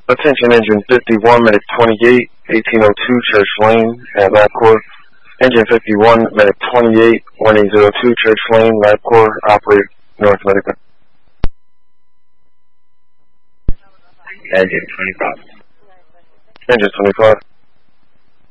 Attention engine 51, medic 28, 1802 Church Lane at LabCorp. Engine 51, medic 28, 1802 Church Lane, LabCorp, operate North Medica. Engine 25. Engine 25.